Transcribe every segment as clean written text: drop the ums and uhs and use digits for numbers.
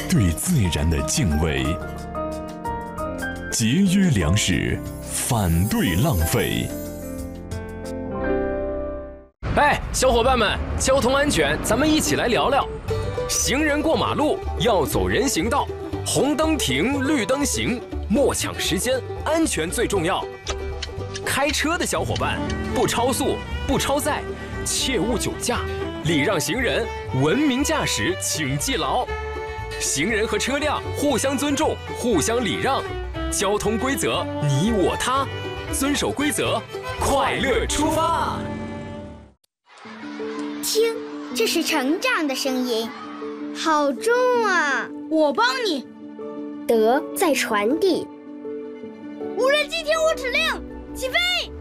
对自然的敬畏，节约粮食，反对浪费。 哎，小伙伴们，交通安全，咱们一起来聊聊。行人过马路要走人行道，红灯停，绿灯行，莫抢时间，安全最重要。开车的小伙伴，不超速，不超载，切勿酒驾，礼让行人，文明驾驶，请记牢。行人和车辆互相尊重，互相礼让，交通规则你我他，遵守规则，快乐出发。 听，这是成长的声音，好重啊！ 我帮你。 德在传递。 无人机听我指令，起飞！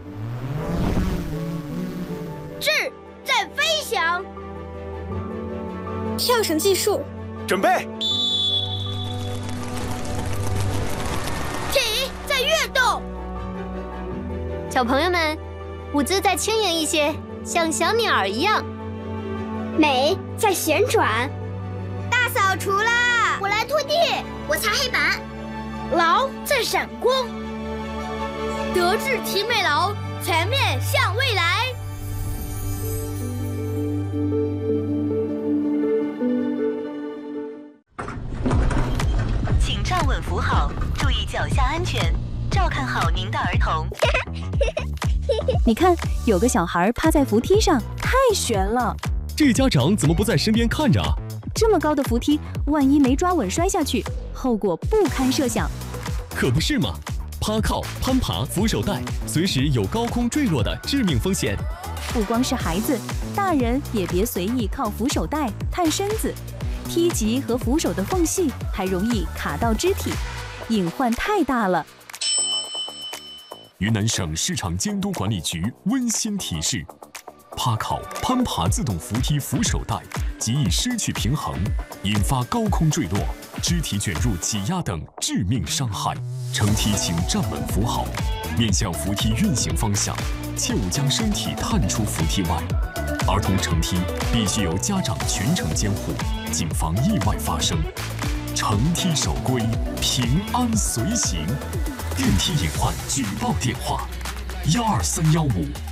智在飞翔。 跳绳计数。 准备。 体在跃动。 小朋友们，舞姿再轻盈一些，像小鸟一样。 美在旋转。 大扫除啦！我来拖地， 我擦黑板。 劳在闪光。德智体美劳，全面向未来。 请站稳扶好，注意脚下安全，照看好您的儿童。 你看，有个小孩趴在扶梯上，太悬了。 这家长怎么不在身边看着啊？ 这么高的扶梯，万一没抓稳摔下去，后果不堪设想。 可不是嘛！趴靠、攀爬、扶手带，随时有高空坠落的致命风险。 不光是孩子，大人也别随意靠扶手带探身子，梯级和扶手的缝隙还容易卡到肢体，隐患太大了。 云南省市场监督管理局温馨提示：趴靠、攀爬自动扶梯扶手带极易失去平衡，引发高空坠落、肢体卷入挤压等致命伤害。乘梯请站稳扶好，面向扶梯运行方向，切勿将身体探出扶梯外。儿童乘梯必须由家长全程监护，谨防意外发生。乘梯守规，平安随行。电梯隐患举报电话：12315